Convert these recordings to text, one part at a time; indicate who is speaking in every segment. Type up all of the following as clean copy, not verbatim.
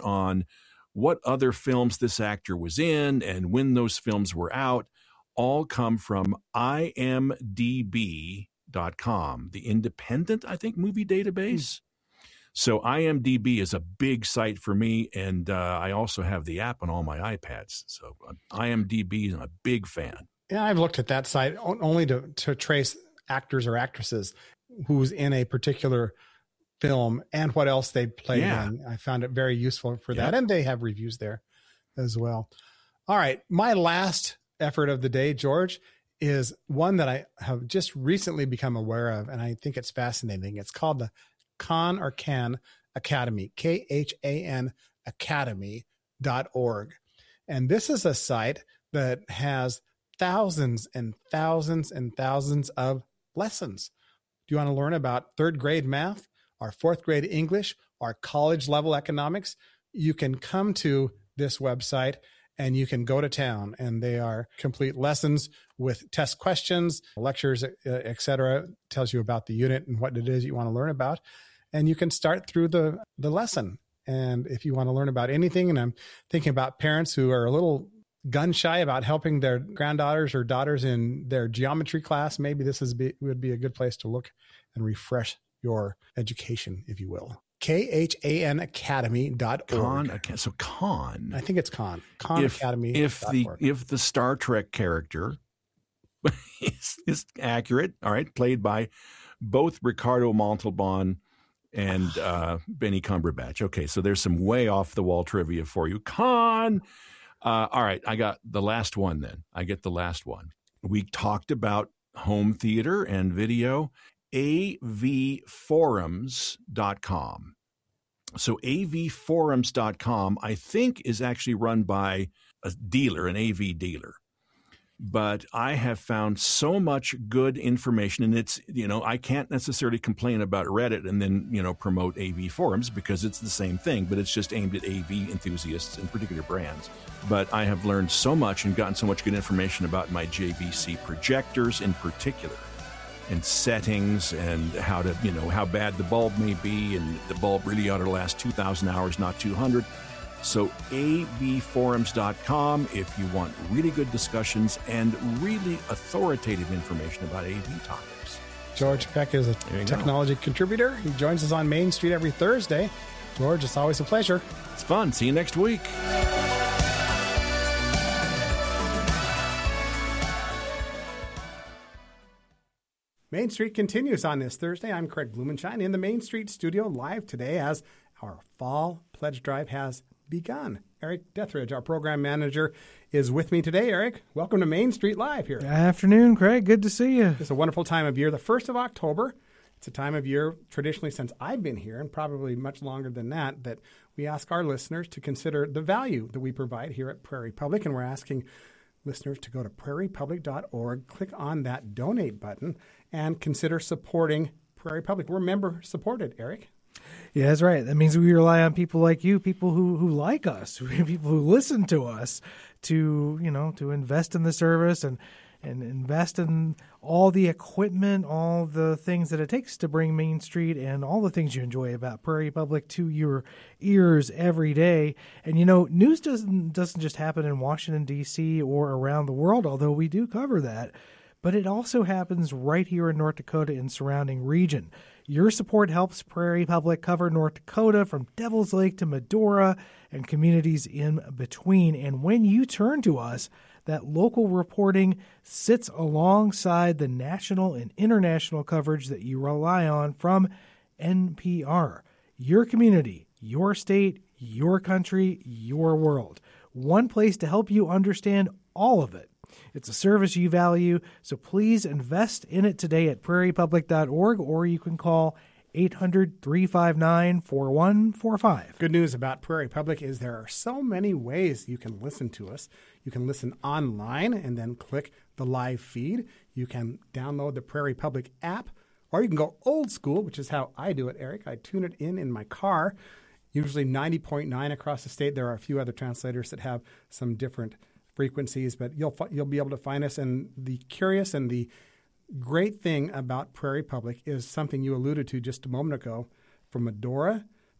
Speaker 1: on what other films this actor was in and when those films were out, all come from imdb.com, the independent, I think, movie database. So IMDb is a big site for me, and I also have the app on all my iPads. So IMDb, I'm a big fan.
Speaker 2: Yeah, I've looked at that site only to trace actors or actresses who's in a particular film and what else they played in. I found it very useful for that, and they have reviews there as well. All right, my last effort of the day, George, is one that I have just recently become aware of, and I think it's fascinating. It's called the Khan Academy, KHAN Academy.org. And this is a site that has thousands and thousands and thousands of lessons. Do you want to learn about third grade math, or fourth grade English, or college level economics? You can come to this website and you can go to town, and they are complete lessons with test questions, lectures, etc. Tells you about the unit and what it is you want to learn about. And you can start through the lesson. And if you want to learn about anything, and I'm thinking about parents who are a little gun shy about helping their granddaughters or daughters in their geometry class, maybe this would be a good place to look and refresh your education, if you will. KHAN Academy.org.
Speaker 1: So Khan.
Speaker 2: I think it's Khan. Khan Academy.
Speaker 1: If the Star Trek character is accurate, all right, played by both Ricardo Montalban and Benny Cumberbatch. Okay, so there's some way off the wall trivia for you. Khan. All right, I got the last one then. I get the last one. We talked about home theater and video. avforums.com. So avforums.com, I think, is actually run by a dealer, an AV dealer. But I have found so much good information, and it's, I can't necessarily complain about Reddit and then, promote AV forums, because it's the same thing, but it's just aimed at AV enthusiasts in particular brands. But I have learned so much and gotten so much good information about my JVC projectors in particular, and settings, and how to, how bad the bulb may be, and the bulb really ought to last 2,000 hours, not 200. So avforums.com if you want really good discussions and really authoritative information about AV topics.
Speaker 2: George Peck is a technology contributor. He joins us on Main Street every Thursday. George, it's always a pleasure.
Speaker 1: It's fun. See you next week.
Speaker 2: Main Street continues on this Thursday. I'm Craig Blumenshine in the Main Street studio live today as our fall pledge drive has begun. Eric Dethridge, our program manager, is with me today. Eric, welcome to Main Street Live here.
Speaker 3: Good afternoon, Craig. Good to see you.
Speaker 2: It's a wonderful time of year. The 1st of October, it's a time of year traditionally since I've been here, and probably much longer than that we ask our listeners to consider the value that we provide here at Prairie Public, and we're asking listeners to go to prairiepublic.org, click on that donate button, and consider supporting Prairie Public. We're member supported, Eric.
Speaker 3: Yeah, that's right. That means we rely on people like you, people who like us, people who listen to us, to invest in the service and invest in all the equipment, all the things that it takes to bring Main Street and all the things you enjoy about Prairie Public to your ears every day. And news doesn't just happen in Washington, D.C. or around the world, although we do cover that. But it also happens right here in North Dakota and surrounding region. Your support helps Prairie Public cover North Dakota from Devil's Lake to Medora and communities in between. And when you turn to us, that local reporting sits alongside the national and international coverage that you rely on from NPR. Your community, your state, your country, your world. One place to help you understand all of it. It's a service you value, so please invest in it today at prairiepublic.org, or you can call 800-359-4145.
Speaker 2: Good news about Prairie Public is there are so many ways you can listen to us. You can listen online and then click the live feed. You can download the Prairie Public app, or you can go old school, which is how I do it, Eric. I tune it in my car, usually 90.9 across the state. There are a few other translators that have some different frequencies, but you'll be able to find us. And the curious and the great thing about Prairie Public is something you alluded to just a moment ago. From Medora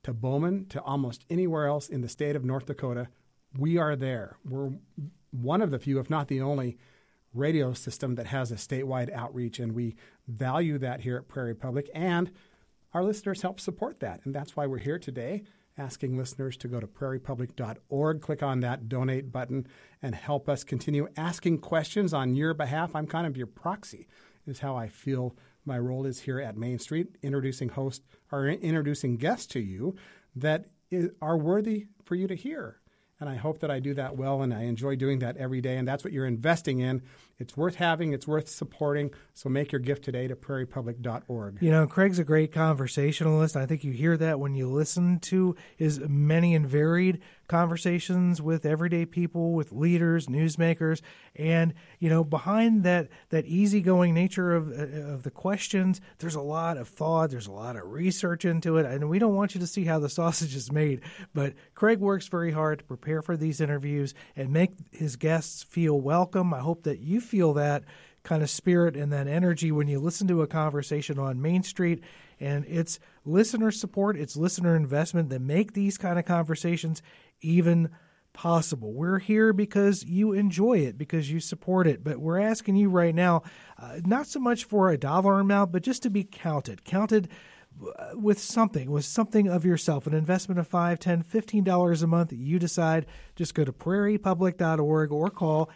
Speaker 2: to Bowman, to almost anywhere else in the state of North Dakota, we are there. We're one of the few, if not the only, radio system that has a statewide outreach, and we value that here at Prairie Public, and our listeners help support that. And that's why we're here today, asking listeners to go to prairiepublic.org, click on that donate button, and help us continue asking questions on your behalf. I'm kind of your proxy, is how I feel my role is here at Main Street, introducing guests to you that are worthy for you to hear. And I hope that I do that well, and I enjoy doing that every day. And that's what you're investing in. It's worth having. It's worth supporting. So make your gift today to prairiepublic.org.
Speaker 3: You know, Craig's a great conversationalist. I think you hear that when you listen to his many and varied conversations with everyday people, with leaders, newsmakers. And, you know, behind that easygoing nature of the questions, there's a lot of thought. There's a lot of research into it. And we don't want you to see how the sausage is made. But Craig works very hard to prepare for these interviews and make his guests feel welcome. I hope that you feel that kind of spirit and that energy when you listen to a conversation on Main Street. And it's listener support, it's listener investment that make these kind of conversations even possible. We're here because you enjoy it, because you support it. But we're asking you right now, not so much for a dollar amount, but just to be counted with something of yourself, an investment of $5, $10, $15 a month. You decide. Just go to prairiepublic.org or call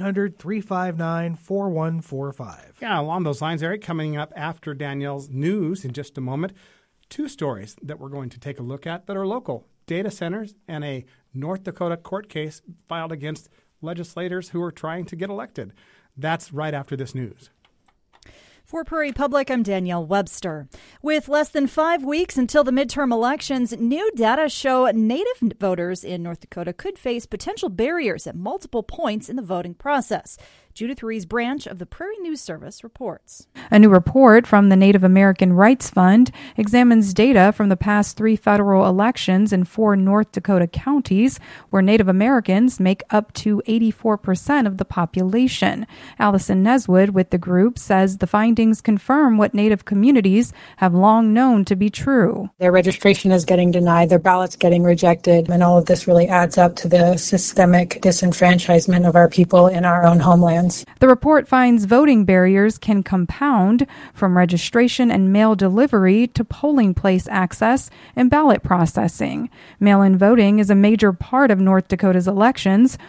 Speaker 3: 800-359-4145.
Speaker 2: Yeah, along those lines, Eric, coming up after Danielle's news in just a moment, two stories that we're going to take a look at that are local: data centers and a North Dakota court case filed against legislators who are trying to get elected. That's right after this news.
Speaker 4: For Prairie Public, I'm Danielle Webster. With less than 5 weeks until the midterm elections, new data show Native voters in North Dakota could face potential barriers at multiple points in the voting process. Judith Ruiz Branch of the Prairie News Service reports.
Speaker 5: A new report from the Native American Rights Fund examines data from the past 3 federal elections in 4 North Dakota counties where Native Americans make up to 84% of the population. Allison Neswood with the group says the findings confirm what Native communities have long known to be true.
Speaker 6: Their registration is getting denied, their ballots getting rejected, and all of this really adds up to the systemic disenfranchisement of our people in our own homelands.
Speaker 5: The report finds voting barriers can compound from registration and mail delivery to polling place access and ballot processing. Mail-in voting is a major part of North Dakota's elections.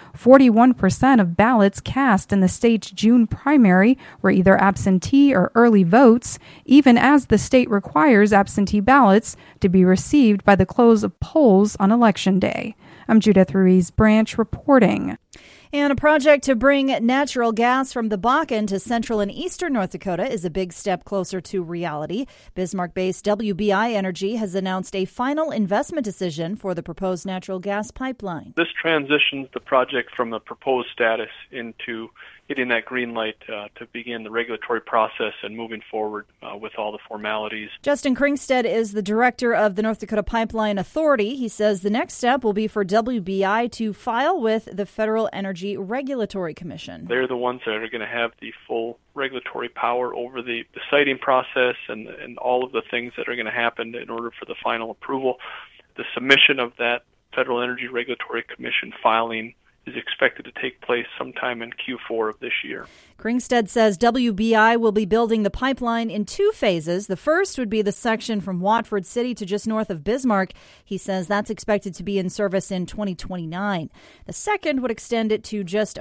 Speaker 5: 41% of ballots cast in the state's June primary were either absentee or early votes, even as the state requires absentee ballots to be received by the close of polls on Election Day. I'm Judith Ruiz Branch reporting.
Speaker 4: And a project to bring natural gas from the Bakken to central and eastern North Dakota is a big step closer to reality. Bismarck-based WBI Energy has announced a final investment decision for the proposed natural gas pipeline.
Speaker 7: This transitions the project from the proposed status into getting that green light to begin the regulatory process and moving forward with all the formalities.
Speaker 4: Justin Kringstead is the director of the North Dakota Pipeline Authority. He says the next step will be for WBI to file with the Federal Energy Regulatory Commission.
Speaker 7: They're the ones that are going to have the full regulatory power over the siting process and all of the things that are going to happen in order for the final approval. The submission of that Federal Energy Regulatory Commission filing is expected to take place sometime in Q4 of this year.
Speaker 4: Kringstead says WBI will be building the pipeline in 2 phases. The first would be the section from Watford City to just north of Bismarck. He says that's expected to be in service in 2029. The second would extend it to just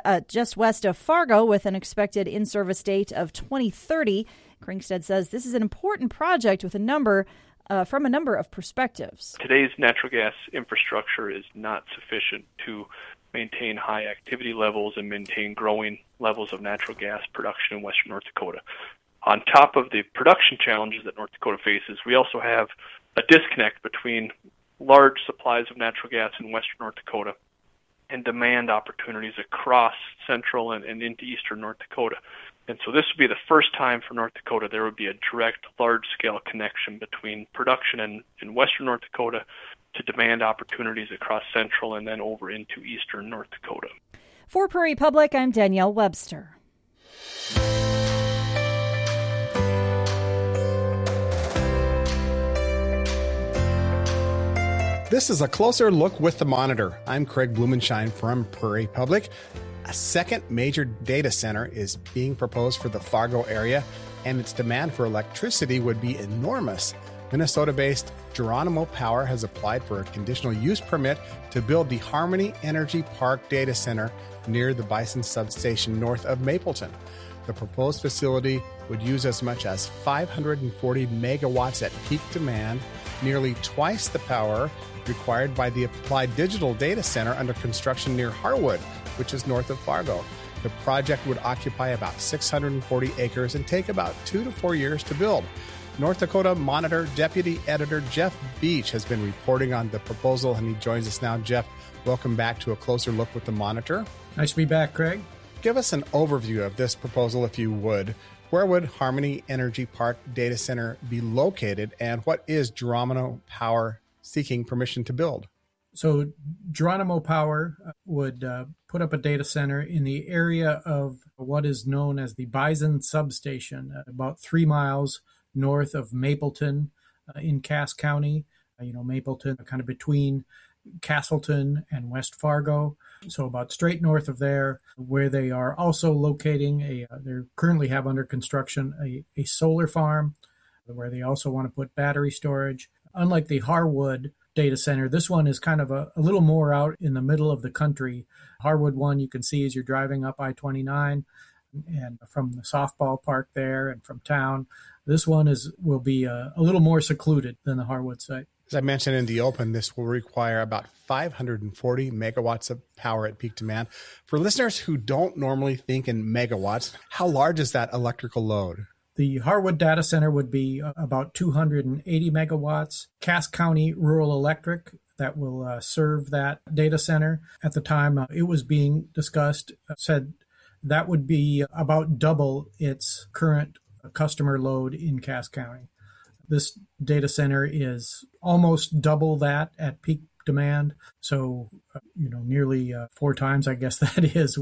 Speaker 4: west of Fargo with an expected in-service date of 2030. Kringstead says this is an important project with from a number of perspectives.
Speaker 7: Today's natural gas infrastructure is not sufficient to maintain high activity levels and maintain growing levels of natural gas production in western North Dakota. On top of the production challenges that North Dakota faces, we also have a disconnect between large supplies of natural gas in western North Dakota and demand opportunities across central and into eastern North Dakota. And so this would be the first time for North Dakota there would be a direct, large-scale connection between production in western North Dakota to demand opportunities across central and then over into eastern North Dakota.
Speaker 4: For Prairie Public, I'm Danielle Webster.
Speaker 2: This is a closer look with the Monitor. I'm Craig Blumenshine from Prairie Public. A second major data center is being proposed for the Fargo area, and its demand for electricity would be enormous. Minnesota-based Geronimo Power has applied for a conditional use permit to build the Harmony Energy Park data center near the Bison substation north of Mapleton. The proposed facility would use as much as 540 megawatts at peak demand, nearly twice the power required by the Applied Digital Data Center under construction near Harwood, which is north of Fargo. The project would occupy about 640 acres and take about 2 to 4 years to build. North Dakota Monitor Deputy Editor Jeff Beach has been reporting on the proposal, and he joins us now. Jeff, welcome back to A Closer Look with the Monitor.
Speaker 8: Nice to be back, Craig.
Speaker 2: Give us an overview of this proposal, if you would. Where would Harmony Energy Park Data Center be located, and what is Geronimo Power seeking permission to build?
Speaker 8: So Geronimo Power would put up a data center in the area of what is known as the Bison substation, about 3 miles north of Mapleton in Cass County. Mapleton kind of between Castleton and West Fargo. So about straight north of there, where they are also locating they currently have under construction a solar farm, where they also want to put battery storage. Unlike the Harwood data center, this one is kind of a little more out in the middle of the country. Harwood one you can see as you're driving up I-29 and from the softball park there and from town. This one will be a little more secluded than the Harwood site.
Speaker 2: As I mentioned in the open, this will require about 540 megawatts of power at peak demand. For listeners who don't normally think in megawatts, how large is that electrical load?
Speaker 8: The Harwood data center would be about 280 megawatts. Cass County Rural Electric, that will serve that data center. At the time it was being discussed, said that would be about double its current customer load in Cass County. This data center is almost double that at peak demand. So, nearly 4 times, I guess that is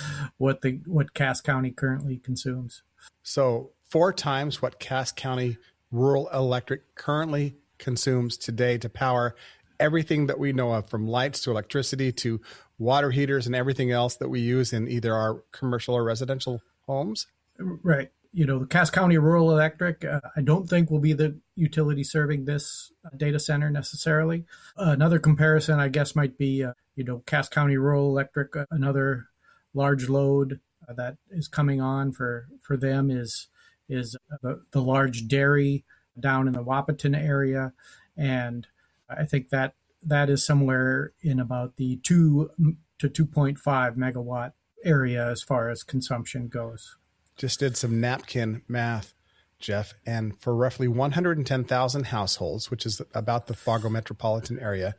Speaker 8: what Cass County currently consumes.
Speaker 2: So 4 times what Cass County Rural Electric currently consumes today to power everything that we know of, from lights to electricity to water heaters and everything else that we use in either our commercial or residential homes.
Speaker 8: Right. The Cass County Rural Electric, I don't think will be the utility serving this data center necessarily. Another comparison, I guess, might be, Cass County Rural Electric, another large load that is coming on for them is the large dairy down in the Wahpeton area. And I think that is somewhere in about the 2 to 2.5 megawatt area as far as consumption goes.
Speaker 2: Just did some napkin math, Jeff, and for roughly 110,000 households, which is about the Fargo metropolitan area,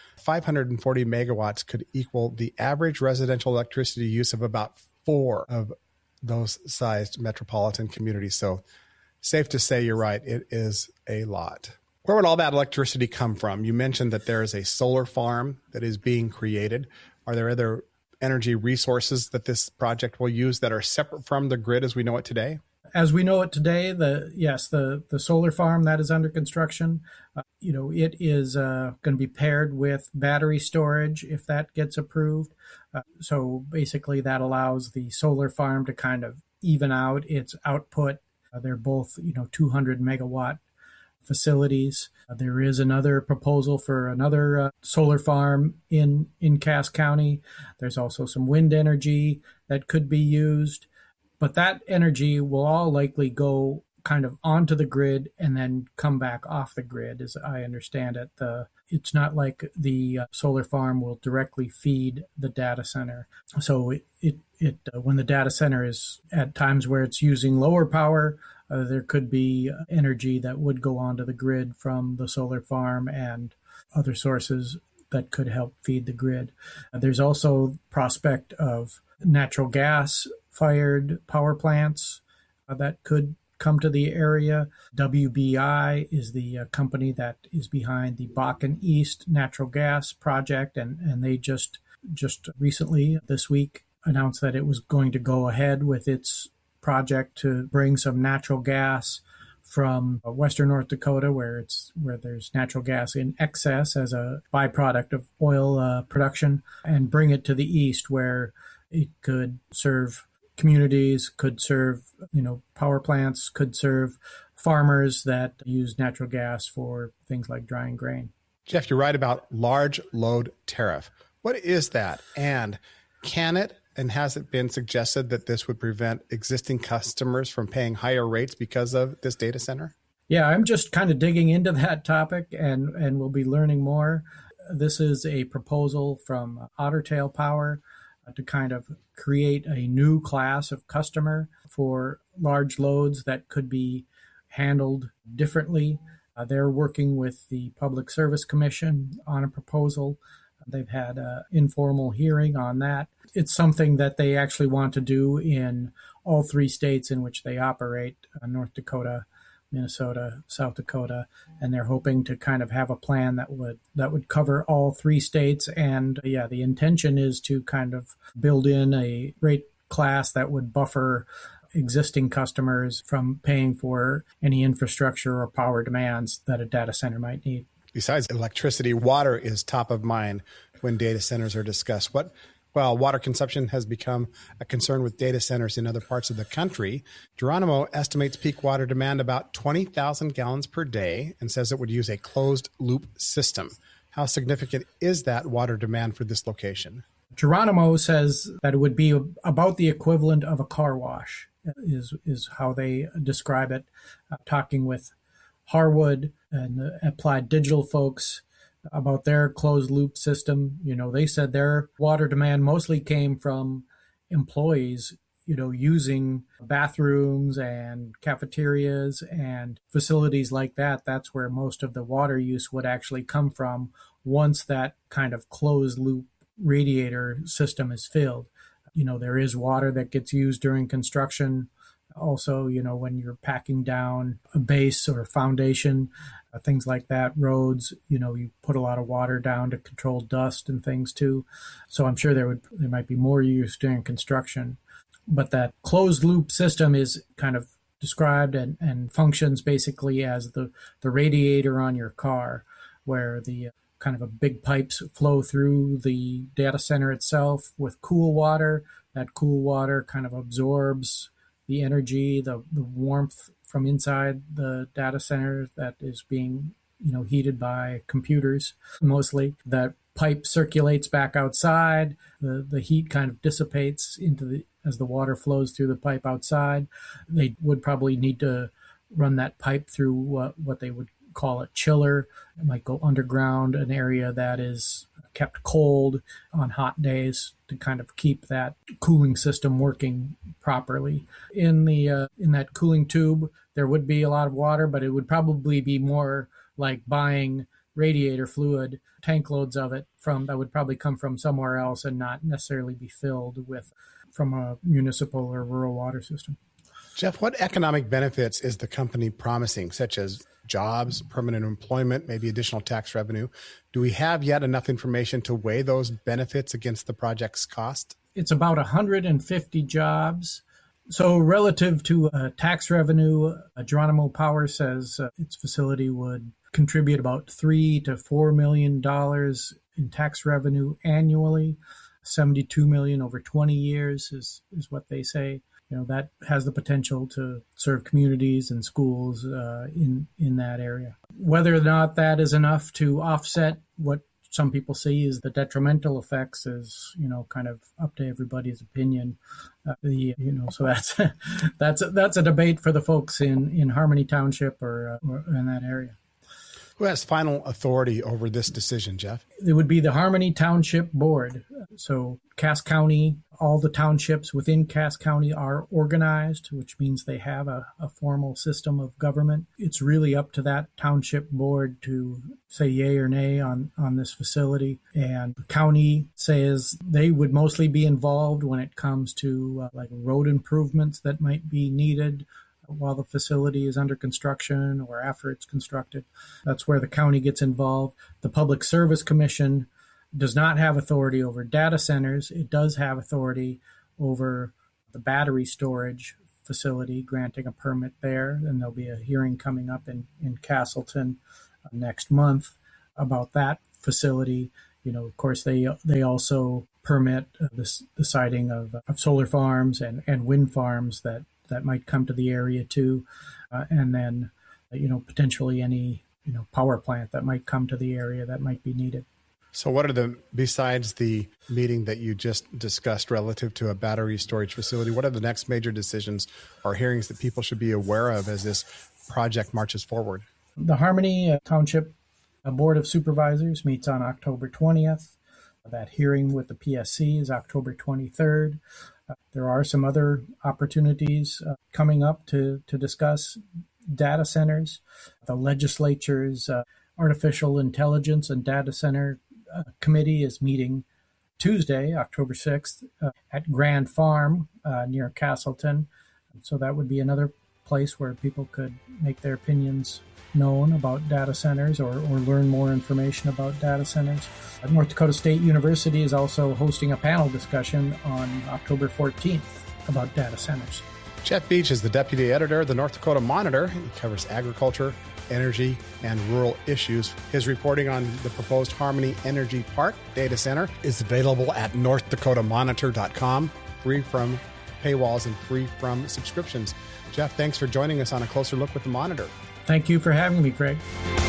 Speaker 2: 540 megawatts could equal the average residential electricity use of about 4 of those sized metropolitan communities. So safe to say you're right, it is a lot. Where would all that electricity come from? You mentioned that there is a solar farm that is being created. Are there other energy resources that this project will use that are separate from the grid as we know it today?
Speaker 8: As we know it today, the solar farm that is under construction, it is going to be paired with battery storage if that gets approved. So basically that allows the solar farm to kind of even out its output. They're both, 200 megawatt facilities. There is another proposal for another solar farm in Cass County. There's also some wind energy that could be used, but that energy will all likely go kind of onto the grid and then come back off the grid, as I understand it. It's not like the solar farm will directly feed the data center. So it when the data center is at times where it's using lower power, there could be energy that would go onto the grid from the solar farm and other sources that could help feed the grid. There's also prospect of natural gas-fired power plants that could come to the area. WBI is the company that is behind the Bakken East natural gas project, and they just recently, this week, announced that it was going to go ahead with its project to bring some natural gas from western North Dakota, where there's natural gas in excess as a byproduct of oil production, and bring it to the east, where it could serve communities, could serve power plants, could serve farmers that use natural gas for things like drying grain.
Speaker 2: Jeff, you're right about large load tariff. What is that? And can it and has it been suggested that this would prevent existing customers from paying higher rates because of this data center?
Speaker 8: Yeah, I'm just kind of digging into that topic and we'll be learning more. This is a proposal from Otter Tail Power to kind of create a new class of customer for large loads that could be handled differently. They're working with the Public Service Commission on a proposal. They've had an informal hearing on that. It's something that they actually want to do in all 3 states in which they operate, North Dakota, Minnesota, South Dakota, and they're hoping to kind of have a plan that would cover all 3 states. And the intention is to kind of build in a rate class that would buffer existing customers from paying for any infrastructure or power demands that a data center might need.
Speaker 2: Besides electricity, water is top of mind when data centers are discussed. Water consumption has become a concern with data centers in other parts of the country. Geronimo estimates peak water demand about 20,000 gallons per day and says it would use a closed loop system. How significant is that water demand for this location?
Speaker 8: Geronimo says that it would be about the equivalent of a car wash, is how they describe it. Talking with Harwood and the Applied Digital folks about their closed loop system, they said their water demand mostly came from employees, using bathrooms and cafeterias and facilities like that. That's where most of the water use would actually come from once that kind of closed loop radiator system is filled. There is water that gets used during construction. Also, when you're packing down a base or a foundation, things like that, roads, you put a lot of water down to control dust and things too. So I'm sure there might be more use during construction. But that closed loop system is kind of described and functions basically as the radiator on your car, where the kind of a big pipes flow through the data center itself with cool water. That cool water kind of absorbs the energy, the warmth from inside the data center that is being, heated by computers mostly. That pipe circulates back outside. The heat kind of dissipates as the water flows through the pipe outside. They would probably need to run that pipe through what they would call a chiller. It might go underground, an area that is kept cold on hot days to kind of keep that cooling system working properly. In that cooling tube, there would be a lot of water, but it would probably be more like buying radiator fluid, tank loads of it that would probably come from somewhere else and not necessarily be filled from a municipal or rural water system.
Speaker 2: Jeff, what economic benefits is the company promising, such as jobs, permanent employment, maybe additional tax revenue? Do we have yet enough information to weigh those benefits against the project's cost?
Speaker 8: It's about 150 jobs. So relative to tax revenue, Geronimo Power says its facility would contribute about $3 to $4 million in tax revenue annually. $72 million over 20 years is what they say. That has the potential to serve communities and schools in that area. Whether or not that is enough to offset what some people see as the detrimental effects is, kind of up to everybody's opinion. So that's a debate for the folks in Harmony Township or in that area.
Speaker 2: Who has final authority over this decision, Jeff?
Speaker 8: It would be the Harmony Township Board. So Cass County, all the townships within Cass County are organized, which means they have a formal system of government. It's really up to that township board to say yay or nay on this facility. And the county says they would mostly be involved when it comes to like road improvements that might be needed while the facility is under construction or after it's constructed. That's where the county gets involved. The Public Service Commission does not have authority over data centers. It does have authority over the battery storage facility, granting a permit there. And there'll be a hearing coming up in Castleton next month about that facility. Of course, they also permit the siting of solar farms and wind farms that might come to the area too, and then potentially any power plant that might come to the area that might be needed.
Speaker 2: So what are besides the meeting that you just discussed relative to a battery storage facility, what are the next major decisions or hearings that people should be aware of as this project marches forward?
Speaker 8: The Harmony Township Board of Supervisors meets on October 20th. That hearing with the PSC is October 23rd. There are some other opportunities coming up to discuss data centers. The legislature's Artificial Intelligence and Data Center Committee is meeting Tuesday, October 6th, at Grand Farm near Castleton. So that would be another place where people could make their opinions known about data centers or learn more information about data centers. North Dakota State University is also hosting a panel discussion on October 14th about data centers.
Speaker 2: Jeff Beach is the deputy editor of the North Dakota Monitor. He covers agriculture, energy, and rural issues. His reporting on the proposed Harmony Energy Park data center is available at northdakotamonitor.com, free from paywalls and free from subscriptions. Jeff, thanks for joining us on A Closer Look with the Monitor.
Speaker 8: Thank you for having me, Craig.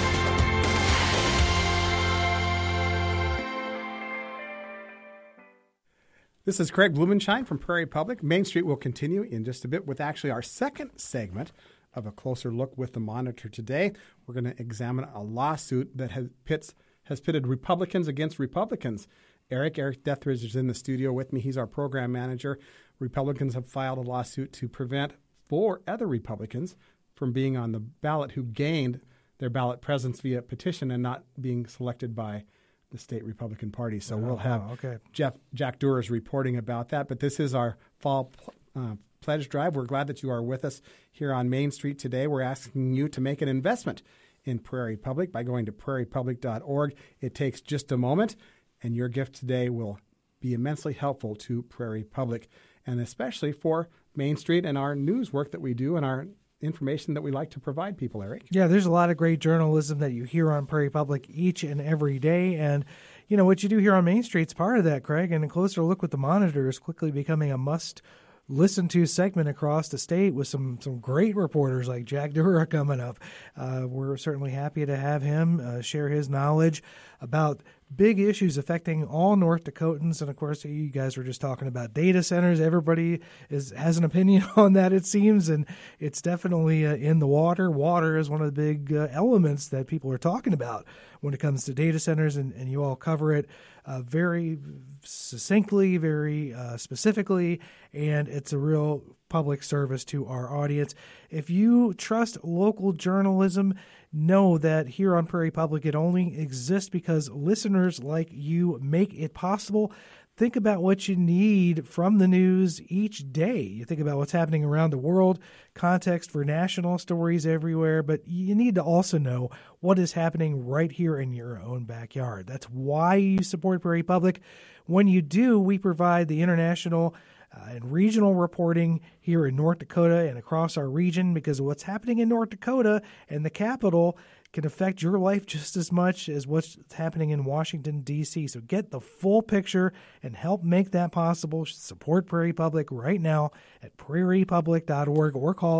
Speaker 2: This is Craig Blumenschein from Prairie Public. Main Street will continue in just a bit with actually our second segment of A Closer Look with the Monitor today. We're going to examine a lawsuit that has pitted Republicans against Republicans. Eric Dethridge is in the studio with me. He's our program manager. Republicans have filed a lawsuit to prevent 4 other Republicans from being on the ballot who gained their ballot presence via petition and not being selected by the state Republican Party. So we'll have Jack Doers reporting about that. But this is our fall pledge drive. We're glad that you are with us here on Main Street today. We're asking you to make an investment in Prairie Public by going to prairiepublic.org. It takes just a moment, and your gift today will be immensely helpful to Prairie Public, and especially for Main Street and our news work that we do and our information that we like to provide people, Eric.
Speaker 3: Yeah, there's a lot of great journalism that you hear on Prairie Public each and every day. And, what you do here on Main Street's part of that, Craig. And A Closer Look with the Monitor is quickly becoming a must-listen-to segment across the state with some great reporters like Jack Doer coming up. We're certainly happy to have him share his knowledge about big issues affecting all North Dakotans. And, of course, you guys were just talking about data centers. Everybody has an opinion on that, it seems, and it's definitely in the water. Water is one of the big elements that people are talking about when it comes to data centers, and you all cover it very succinctly, very specifically, and it's a real public service to our audience. If you trust local journalism, know that here on Prairie Public, it only exists because listeners like you make it possible. Think about what you need from the news each day. You think about what's happening around the world, context for national stories everywhere, but you need to also know what is happening right here in your own backyard. That's why you support Prairie Public. When you do, we provide the international and regional reporting here in North Dakota and across our region, because what's happening in North Dakota and the capital can affect your life just as much as what's happening in Washington, D.C. So get the full picture and help make that possible. Support Prairie Public right now at prairiepublic.org or call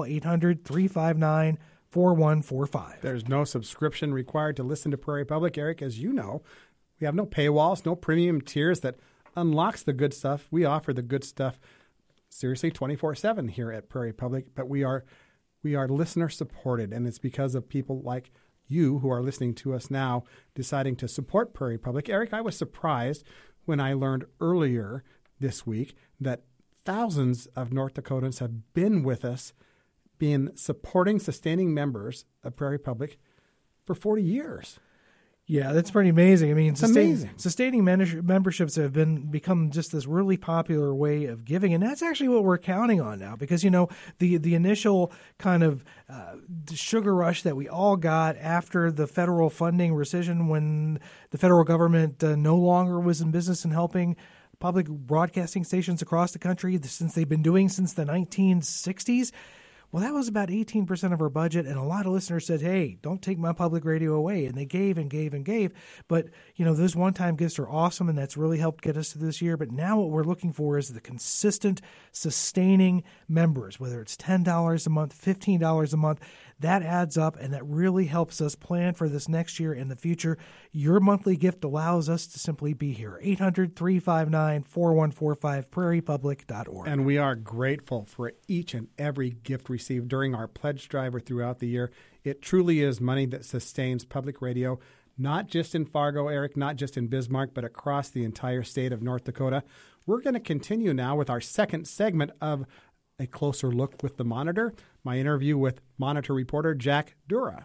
Speaker 3: 800-359-4145.
Speaker 2: There's no subscription required to listen to Prairie Public. Eric, as you know, we have no paywalls, no premium tiers that unlocks the good stuff. We offer the good stuff seriously 24/7 here at Prairie Public, but we are listener supported, and it's because of people like you who are listening to us now deciding to support Prairie Public. Eric, I was surprised when I learned earlier this week that thousands of North Dakotans have been with us, being supporting, sustaining members of Prairie Public for 40 years.
Speaker 3: Yeah, that's pretty amazing. I mean,
Speaker 2: amazing.
Speaker 3: Sustaining memberships have become just this really popular way of giving, and that's actually what we're counting on now. Because the initial kind of sugar rush that we all got after the federal funding rescission, when the federal government no longer was in business in helping public broadcasting stations across the country since they've been doing since the 1960s. Well, that was about 18% of our budget, and a lot of listeners said, hey, don't take my public radio away, and they gave and gave and gave. But, those one-time gifts are awesome, and that's really helped get us to this year. But now what we're looking for is the consistent, sustaining members, whether it's $10 a month, $15 a month. That adds up, and that really helps us plan for this next year and the future. Your monthly gift allows us to simply be here. 800-359-4145, prairiepublic.org.
Speaker 2: And we are grateful for each and every gift received during our pledge drive or throughout the year. It truly is money that sustains public radio, not just in Fargo, Eric, not just in Bismarck, but across the entire state of North Dakota. We're going to continue now with our second segment of A Closer Look with the Monitor, my interview with Monitor reporter Jack Dura.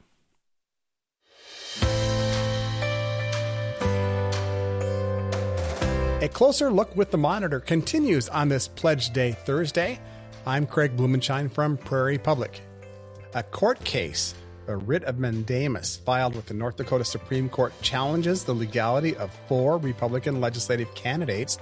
Speaker 2: A Closer Look with the Monitor continues on this Pledge Day Thursday. I'm Craig Blumenshine from Prairie Public. A court case, a writ of mandamus filed with the North Dakota Supreme Court, challenges the legality of 4 Republican legislative candidates.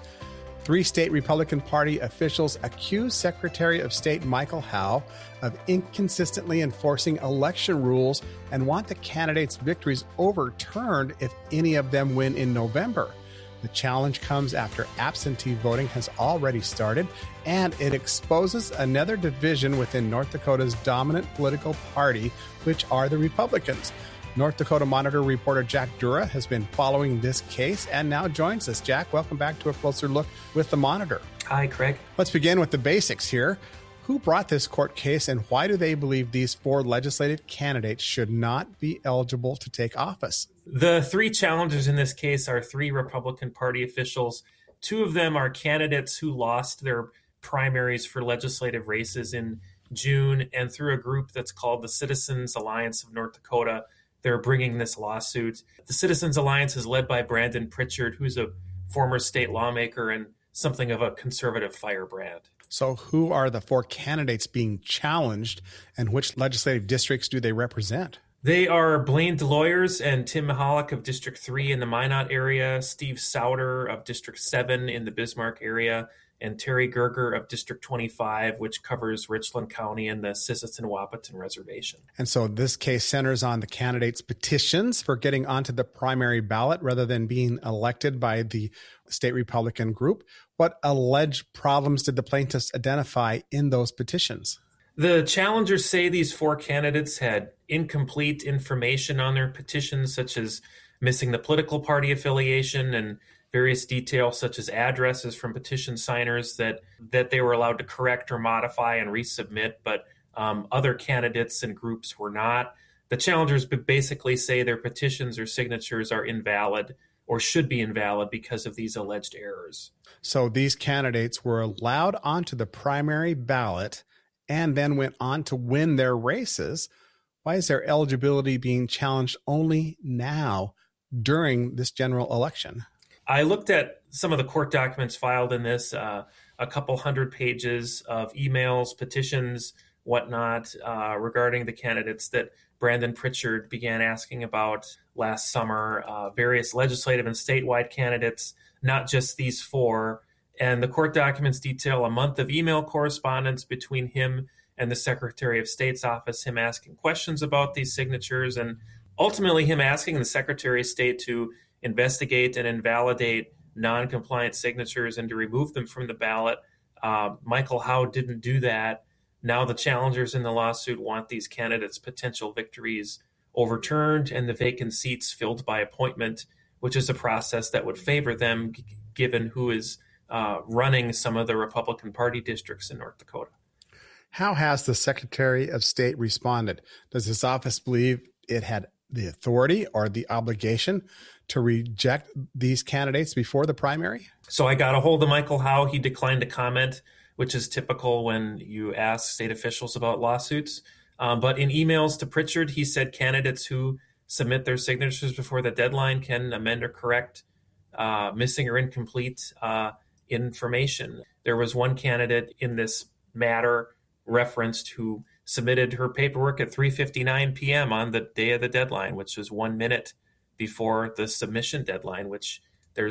Speaker 2: 3 state Republican Party officials accuse Secretary of State Michael Howe of inconsistently enforcing election rules and want the candidates' victories overturned if any of them win in November. The challenge comes after absentee voting has already started, and it exposes another division within North Dakota's dominant political party, which are the Republicans. North Dakota Monitor reporter Jack Dura has been following this case and now joins us. Jack, welcome back to A Closer Look with the Monitor.
Speaker 9: Hi, Craig.
Speaker 2: Let's begin with the basics here. Who brought this court case, and why do they believe these 4 legislative candidates should not be eligible to take office?
Speaker 9: The 3 challengers in this case are 3 Republican Party officials. 2 of them are candidates who lost their primaries for legislative races in June, and through a group that's called the Citizens Alliance of North Dakota, they're bringing this lawsuit. The Citizens Alliance is led by Brandon Pritchard, who's a former state lawmaker and something of a conservative firebrand.
Speaker 2: So who are the 4 candidates being challenged, and which legislative districts do they represent?
Speaker 9: They are Blaine DeLoyers and Tim Mihalik of District 3 in the Minot area, Steve Souter of District 7 in the Bismarck area, and Terry Gerger of District 25, which covers Richland County and the Sisseton-Wahpeton Reservation.
Speaker 2: And so this case centers on the candidates' petitions for getting onto the primary ballot rather than being elected by the state Republican group. What alleged problems did the plaintiffs identify in those petitions?
Speaker 9: The challengers say these 4 candidates had incomplete information on their petitions, such as missing the political party affiliation and various details such as addresses from petition signers that they were allowed to correct or modify and resubmit, but other candidates and groups were not. The challengers basically say their petitions or signatures are invalid or should be invalid because of these alleged errors.
Speaker 2: So these candidates were allowed onto the primary ballot and then went on to win their races. Why is their eligibility being challenged only now during this general election?
Speaker 9: I looked at some of the court documents filed in this, a couple hundred pages of emails, petitions, whatnot, regarding the candidates that Brandon Pritchard began asking about last summer, various legislative and statewide candidates, not just these 4. And the court documents detail a month of email correspondence between him and the Secretary of State's office, him asking questions about these signatures, and ultimately him asking the Secretary of State to investigate and invalidate non-compliant signatures and to remove them from the ballot. Michael Howe didn't do that. Now the challengers in the lawsuit want these candidates' potential victories overturned and the vacant seats filled by appointment, which is a process that would favor them given who is running some of the Republican Party districts in North Dakota.
Speaker 2: How has the Secretary of State responded? Does his office believe it had the authority or the obligation to reject these candidates before the primary?
Speaker 9: So I got a hold of Michael Howe. He declined to comment, which is typical when you ask state officials about lawsuits. But in emails to Pritchard, he said candidates who submit their signatures before the deadline can amend or correct missing or incomplete information. There was one candidate in this matter referenced who submitted her paperwork at 3:59 p.m. on the day of the deadline, which was 1 minute before the submission deadline, which there's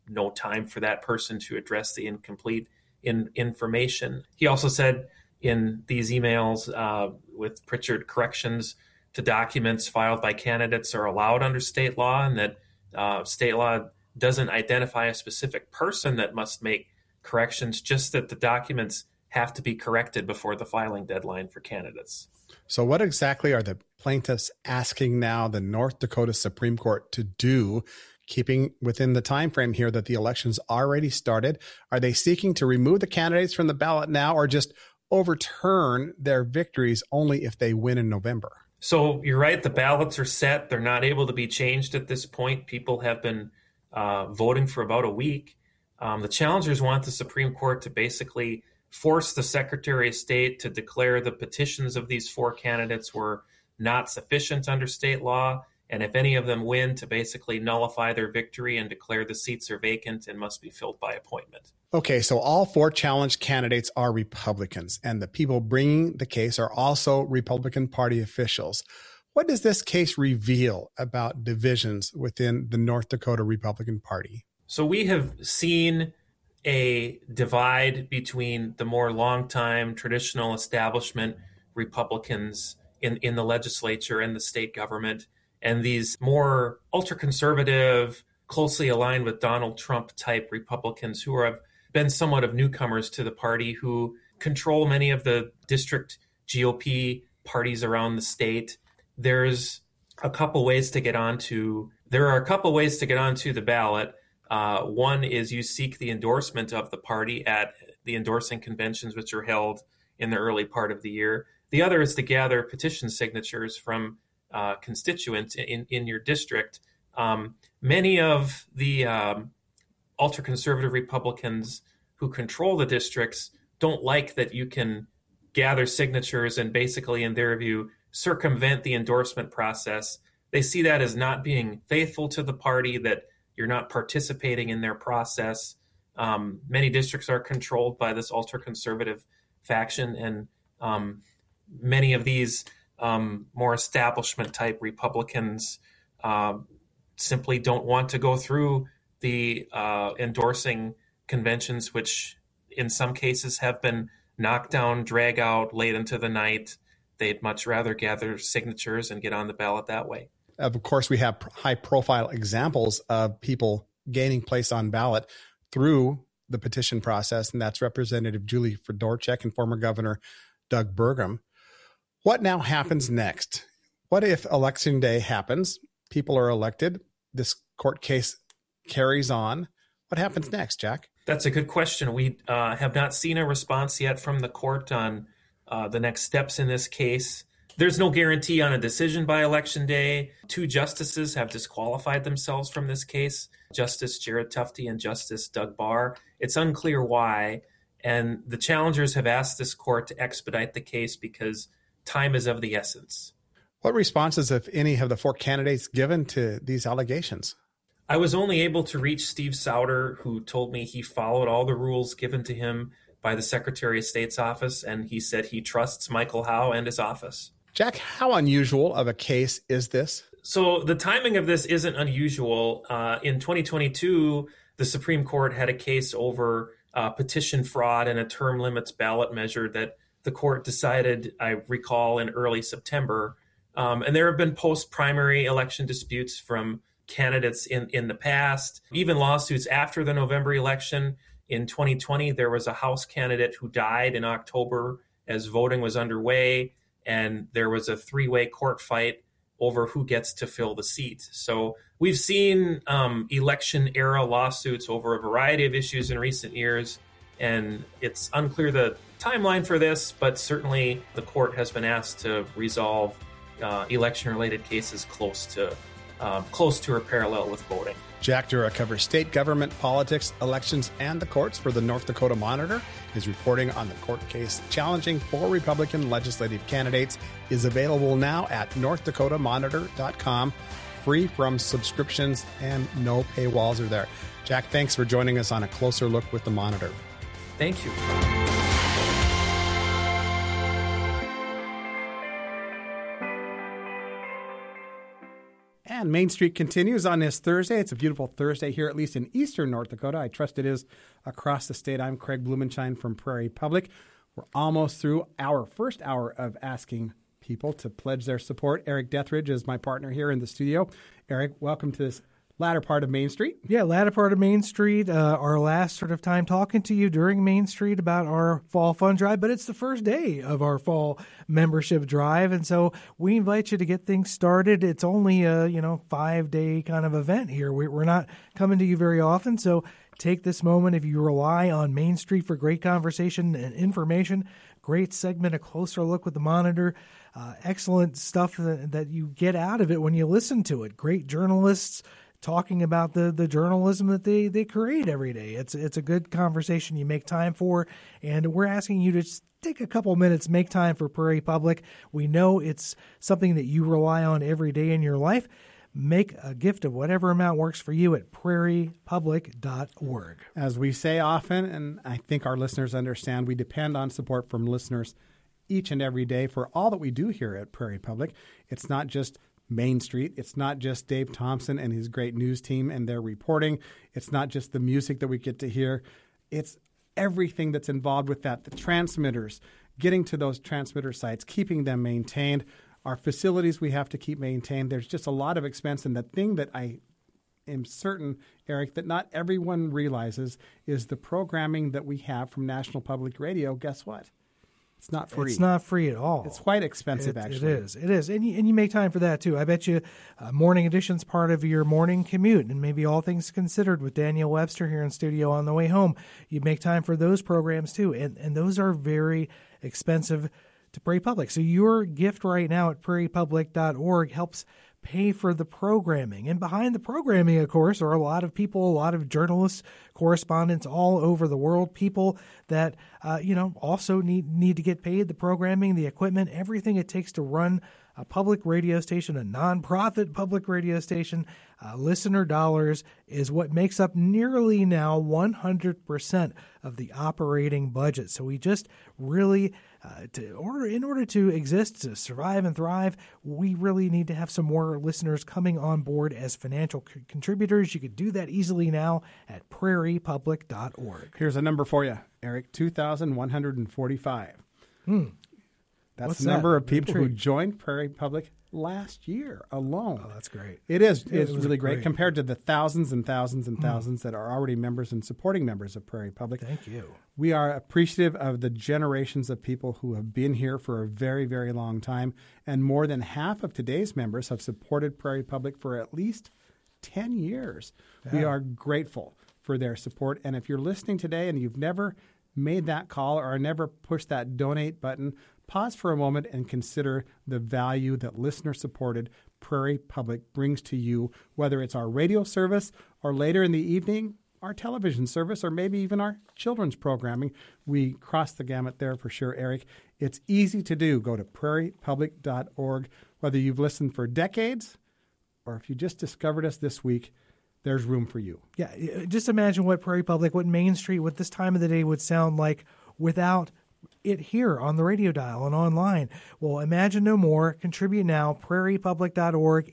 Speaker 9: no time for that person to address the incomplete information. He also said in these emails with Pritchard, corrections to documents filed by candidates are allowed under state law, and that state law doesn't identify a specific person that must make corrections, just that the documents have to be corrected before the filing deadline for candidates.
Speaker 2: So what exactly are the plaintiffs asking now the North Dakota Supreme Court to do, keeping within the time frame here that the election's already started? Are they seeking to remove the candidates from the ballot now, or just overturn their victories only if they win in November?
Speaker 9: So you're right, the ballots are set. They're not able to be changed at this point. People have been voting for about a week. The challengers want the Supreme Court to basically force the Secretary of State to declare the petitions of these 4 candidates were not sufficient under state law, and if any of them win, to basically nullify their victory and declare the seats are vacant and must be filled by appointment.
Speaker 2: Okay, so all 4 challenged candidates are Republicans, and the people bringing the case are also Republican Party officials. What does this case reveal about divisions within the North Dakota Republican Party?
Speaker 9: So we have seen a divide between the more longtime traditional establishment Republicans in the legislature and the state government, and these more ultra-conservative, closely aligned with Donald Trump type Republicans who have been somewhat of newcomers to the party, who control many of the district GOP parties around the state. There's a couple ways to get onto. There are a couple ways to get onto the ballot. One is you seek the endorsement of the party at the endorsing conventions, which are held in the early part of the year. The other is to gather petition signatures from constituents in your district. Many of the ultra-conservative Republicans who control the districts don't like that you can gather signatures and basically, in their view, circumvent the endorsement process. They see that as not being faithful to the party, that you're not participating in their process. Many districts are controlled by this ultra-conservative faction, and many of these more establishment-type Republicans simply don't want to go through the endorsing conventions, which in some cases have been knocked down, drag out late into the night. They'd much rather gather signatures and get on the ballot that way.
Speaker 2: Of course, we have high-profile examples of people gaining place on ballot through the petition process, and that's Representative Julie Fedorchak and former Governor Doug Burgum. What now happens next? What if Election Day happens? People are elected. This court case carries on. What happens next, Jack?
Speaker 9: That's a good question. We have not seen a response yet from the court on the next steps in this case. There's no guarantee on a decision by Election Day. 2 justices have disqualified themselves from this case, Justice Jared Tufte and Justice Doug Barr. It's unclear why, and the challengers have asked this court to expedite the case because time is of the essence.
Speaker 2: What responses, if any, have the 4 candidates given to these allegations?
Speaker 9: I was only able to reach Steve Sauter, who told me he followed all the rules given to him by the Secretary of State's office, and he said he trusts Michael Howe and his office.
Speaker 2: Jack, how unusual of a case is this?
Speaker 9: So the timing of this isn't unusual. In 2022, the Supreme Court had a case over petition fraud and a term limits ballot measure that the court decided, I recall, in early September. And there have been post-primary election disputes from candidates in the past, even lawsuits after the November election. In 2020, there was a House candidate who died in October as voting was underway, and there was a 3-way court fight over who gets to fill the seat. So we've seen election-era lawsuits over a variety of issues in recent years, and it's unclear the timeline for this, but certainly the court has been asked to resolve election-related cases close to or parallel with voting.
Speaker 2: Jack Dura covers state government, politics, elections, and the courts for the North Dakota Monitor. His reporting on the court case challenging 4 Republican legislative candidates is available now at northdakotamonitor.com, free from subscriptions, and no paywalls are there. Jack, thanks for joining us on A Closer Look with the Monitor.
Speaker 9: Thank you.
Speaker 2: And And Main Street continues on this Thursday. It's a beautiful Thursday here, at least in eastern North Dakota. I trust it is across the state. I'm Craig Blumenshine from Prairie Public. We're almost through our first hour of asking people to pledge their support. Eric Dethridge is my partner here in the studio. Eric, welcome to this latter part of Main Street.
Speaker 3: Yeah, latter part of Main Street, our last sort of time talking to you during Main Street about our fall fund drive, but it's the first day of our fall membership drive, and so we invite you to get things started. It's only a 5-day kind of event here. We're not coming to you very often, so take this moment. If you rely on Main Street for great conversation and information, great segment, a closer look with the monitor, excellent stuff that you get out of it when you listen to it. Great journalists talking about the journalism that they create every day. It's a good conversation you make time for, and we're asking you to just take a couple minutes, make time for Prairie Public. We know it's something that you rely on every day in your life. Make a gift of whatever amount works for you at prairiepublic.org.
Speaker 2: As we say often, and I think our listeners understand, we depend on support from listeners each and every day for all that we do here at Prairie Public. It's not just Main Street. It's not just Dave Thompson and his great news team and their reporting. It's not just the music that we get to hear. It's everything that's involved with that. The transmitters, getting to those transmitter sites, keeping them maintained. Our facilities we have to keep maintained. There's just a lot of expense. And the thing that I am certain, Eric, that not everyone realizes is the programming that we have from National Public Radio. Guess what? It's not free.
Speaker 3: It's not free at all.
Speaker 2: It's quite expensive, actually.
Speaker 3: It is. And you make time for that, too. I bet you Morning Edition's part of your morning commute, and maybe All Things Considered with Daniel Webster here in studio on the way home. You make time for those programs, too. And those are very expensive to Prairie Public. So your gift right now at prairiepublic.org helps pay for the programming. And behind the programming, of course, are a lot of people, a lot of journalists, correspondents all over the world, people that, also need to get paid, the programming, the equipment, everything it takes to run a public radio station, a nonprofit public radio station. Listener dollars is what makes up nearly now 100% of the operating budget. So we just really, in order to exist, to survive and thrive, we really need to have some more listeners coming on board as financial contributors. You could do that easily now at prairiepublic.org.
Speaker 2: Here's a number for you, Eric, 2,145. That's the number of people who joined Prairie Public last year alone.
Speaker 3: Oh, that's great.
Speaker 2: It is. It's really great compared to the thousands and thousands and thousands that are already members and supporting members of Prairie Public.
Speaker 3: Thank you.
Speaker 2: We are appreciative of the generations of people who have been here for a very, very long time, and more than half of today's members have supported Prairie Public for at least 10 years. Yeah. We are grateful for their support, and if you're listening today and you've never made that call or never pushed that donate button, pause for a moment and consider the value that listener-supported Prairie Public brings to you, whether it's our radio service or later in the evening, our television service, or maybe even our children's programming. We cross the gamut there for sure, Eric. It's easy to do. Go to prairiepublic.org. Whether you've listened for decades or if you just discovered us this week, there's room for you.
Speaker 3: Yeah, just imagine what Prairie Public, what Main Street, what this time of the day would sound like without it here on the radio dial and online. Well, imagine no more. Contribute now, prairiepublic.org,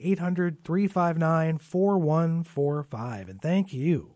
Speaker 3: 800-359-4145. And thank you.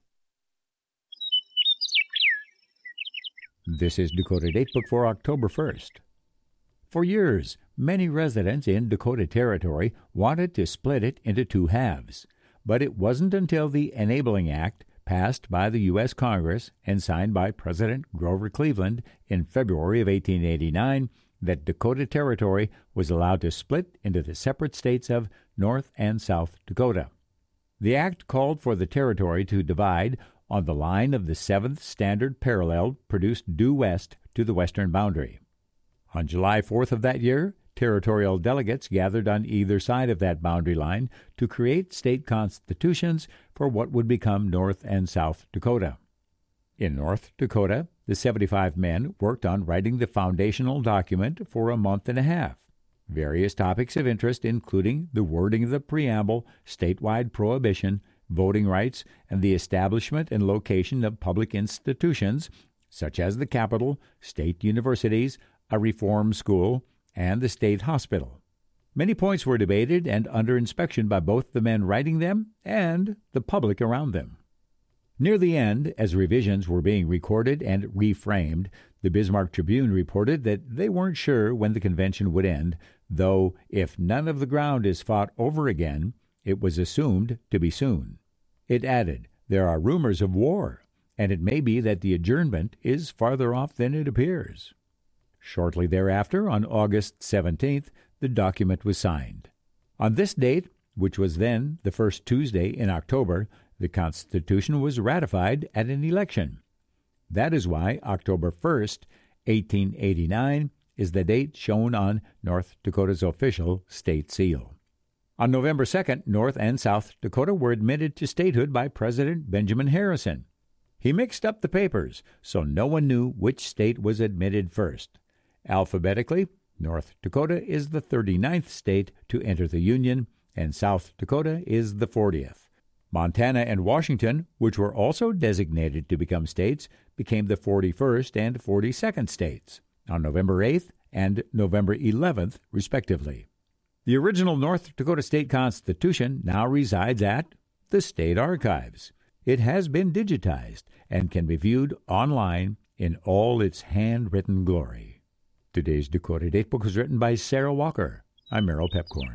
Speaker 10: This is Dakota Datebook for October 1st. For years, many residents in Dakota Territory wanted to split it into two halves. But it wasn't until the Enabling Act, passed by the U.S. Congress and signed by President Grover Cleveland in February of 1889, that Dakota Territory was allowed to split into the separate states of North and South Dakota. The act called for the territory to divide on the line of the 7th Standard Parallel produced due west to the western boundary. On July 4th of that year, territorial delegates gathered on either side of that boundary line to create state constitutions for what would become North and South Dakota. In North Dakota, the 75 men worked on writing the foundational document for a month and a half. Various topics of interest, including the wording of the preamble, statewide prohibition, voting rights, and the establishment and location of public institutions, such as the Capitol, state universities, a reform school, and the state hospital. Many points were debated and under inspection by both the men writing them and the public around them. Near the end, as revisions were being recorded and reframed, the Bismarck Tribune reported that they weren't sure when the convention would end, though if none of the ground is fought over again, it was assumed to be soon. It added, "There are rumors of war, and it may be that the adjournment is farther off than it appears." Shortly thereafter, on August 17th, the document was signed. On this date, which was then the first Tuesday in October, the Constitution was ratified at an election. That is why October 1st, 1889, is the date shown on North Dakota's official state seal. On November 2nd, North and South Dakota were admitted to statehood by President Benjamin Harrison. He mixed up the papers, so no one knew which state was admitted first. Alphabetically, North Dakota is the 39th state to enter the Union, and South Dakota is the 40th. Montana and Washington, which were also designated to become states, became the 41st and 42nd states on November 8th and November 11th, respectively. The original North Dakota State Constitution now resides at the State Archives. It has been digitized and can be viewed online in all its handwritten glory. Today's Dakota Datebook was written by Sarah Walker. I'm Merrill Pepcorn.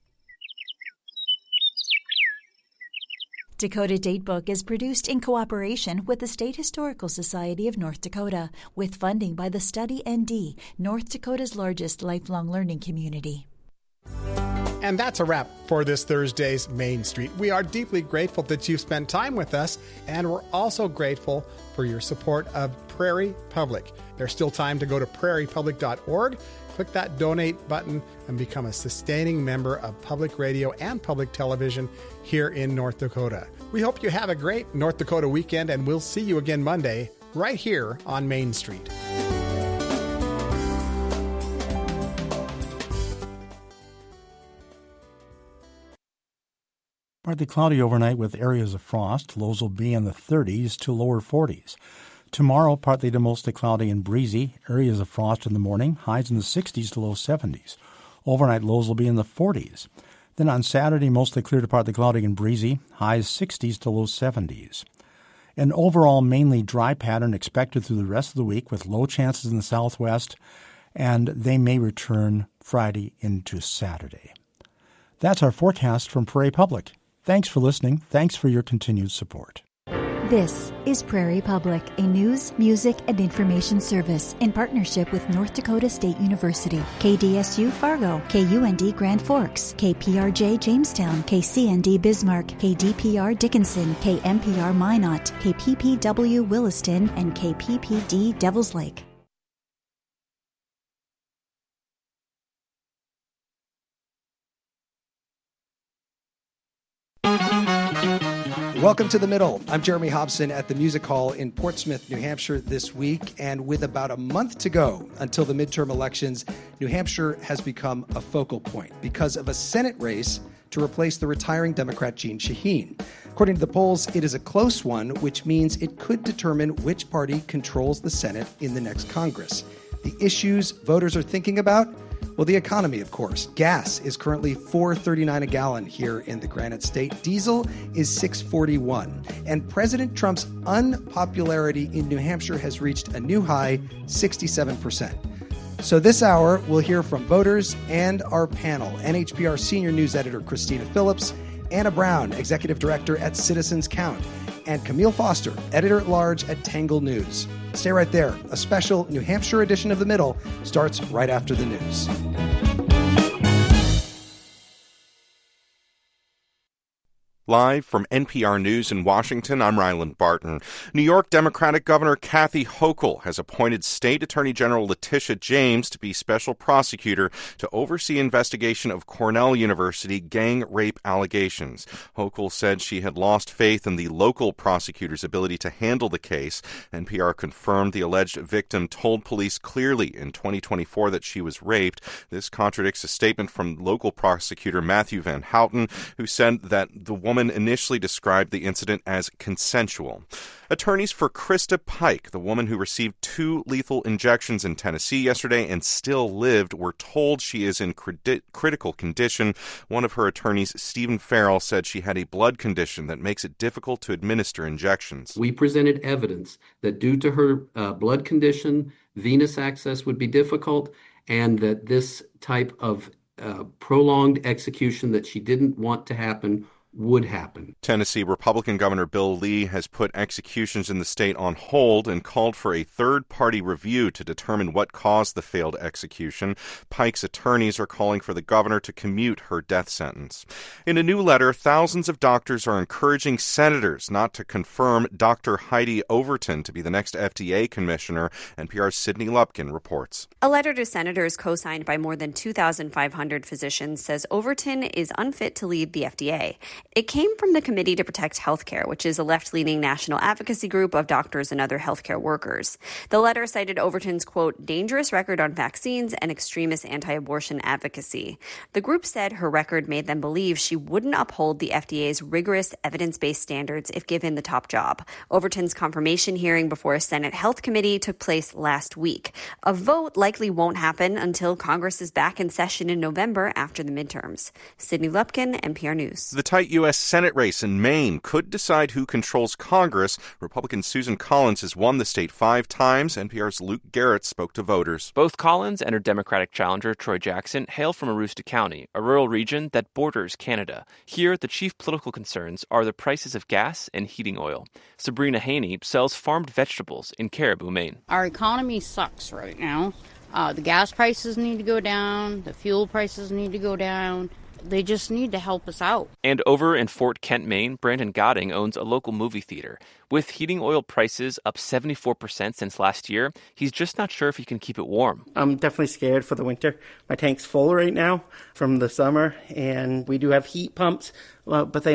Speaker 11: Dakota Datebook is produced in cooperation with the State Historical Society of North Dakota, with funding by the Study ND, North Dakota's largest lifelong learning community.
Speaker 2: And that's a wrap for this Thursday's Main Street. We are deeply grateful that you've spent time with us, and we're also grateful for your support of Prairie Public. There's still time to go to prairiepublic.org, click that donate button, and become a sustaining member of public radio and public television here in North Dakota. We hope you have a great North Dakota weekend, and we'll see you again Monday right here on Main Street.
Speaker 12: Partly cloudy overnight with areas of frost. Lows will be in the 30s to lower 40s. Tomorrow, partly to mostly cloudy and breezy. Areas of frost in the morning. Highs in the 60s to low 70s. Overnight lows will be in the 40s. Then on Saturday, mostly clear to partly cloudy and breezy. Highs 60s to low 70s. An overall mainly dry pattern expected through the rest of the week with low chances in the southwest, and they may return Friday into Saturday. That's our forecast from Prairie Public. Thanks for listening. Thanks for your continued support.
Speaker 11: This is Prairie Public, a news, music, and information service in partnership with North Dakota State University, KDSU Fargo, KUND Grand Forks, KPRJ Jamestown, KCND Bismarck, KDPR Dickinson, KMPR Minot, KPPW Williston, and KPPD Devils Lake.
Speaker 13: Welcome to The Middle. I'm Jeremy Hobson at the Music Hall in Portsmouth, New Hampshire this week. And with about a month to go until the midterm elections, New Hampshire has become a focal point because of a Senate race to replace the retiring Democrat Jeanne Shaheen. According to the polls, it is a close one, which means it could determine which party controls the Senate in the next Congress. The issues voters are thinking about? Well, the economy, of course. Gas is currently $4.39 a gallon here in the Granite State. Diesel is $6.41. And President Trump's unpopularity in New Hampshire has reached a new high, 67%. So this hour, we'll hear from voters and our panel. NHPR Senior News Editor Christina Phillips, Anna Brown, Executive Director at Citizens Count, and Camille Foster, Editor-at-Large at Tangle News. Stay right there. A special New Hampshire edition of The Middle starts right after the news.
Speaker 14: Live from NPR News in Washington, I'm Ryland Barton. New York Democratic Governor Kathy Hochul has appointed State Attorney General Letitia James to be special prosecutor to oversee investigation of Cornell University gang rape allegations. Hochul said she had lost faith in the local prosecutor's ability to handle the case. NPR confirmed the alleged victim told police clearly in 2024 that she was raped. This contradicts a statement from local prosecutor Matthew Van Houten, who said that the woman woman initially described the incident as consensual. Attorneys for Krista Pike, the woman who received 2 lethal injections in Tennessee yesterday and still lived, were told she is in critical condition. One of her attorneys, Stephen Farrell, said she had a blood condition that makes it difficult to administer injections.
Speaker 15: We presented evidence that due to her blood condition, venous access would be difficult, and that this type of prolonged execution that she didn't want to happen would happen.
Speaker 14: Tennessee Republican Governor Bill Lee has put executions in the state on hold and called for a third-party review to determine what caused the failed execution. Pike's attorneys are calling for the governor to commute her death sentence. In a new letter, thousands of doctors are encouraging senators not to confirm Dr. Heidi Overton to be the next FDA commissioner. NPR's Sydney Lupkin reports.
Speaker 16: A letter to senators co-signed by more than 2,500 physicians says Overton is unfit to lead the FDA. It came from the Committee to Protect Healthcare, which is a left-leaning national advocacy group of doctors and other healthcare workers. The letter cited Overton's, quote, dangerous record on vaccines and extremist anti-abortion advocacy. The group said her record made them believe she wouldn't uphold the FDA's rigorous evidence-based standards if given the top job. Overton's confirmation hearing before a Senate Health Committee took place last week. A vote likely won't happen until Congress is back in session in November after the midterms. Sydney Lupkin, NPR News.
Speaker 14: The tight U.S. Senate race in Maine could decide who controls Congress. Republican Susan Collins has won the state 5 times. NPR's Luke Garrett spoke to voters.
Speaker 17: Both Collins and her Democratic challenger, Troy Jackson, hail from Aroostook County, a rural region that borders Canada. Here, the chief political concerns are the prices of gas and heating oil. Sabrina Haney sells farmed vegetables in Caribou, Maine.
Speaker 18: Our economy sucks right now. The gas prices need to go down. The fuel prices need to go down. They just need to help us out.
Speaker 17: And over in Fort Kent, Maine, Brandon Godding owns a local movie theater. With heating oil prices up 74% since last year, he's just not sure if he can keep it warm.
Speaker 19: I'm definitely scared for the winter. My tank's full right now from the summer, and we do have heat pumps, but they're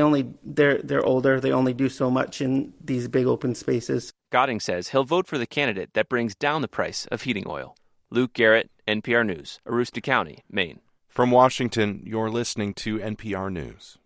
Speaker 19: older. They only do so much in these big open spaces.
Speaker 17: Godding says he'll vote for the candidate that brings down the price of heating oil. Luke Garrett, NPR News, Aroostook County, Maine.
Speaker 14: From Washington, you're listening to NPR News.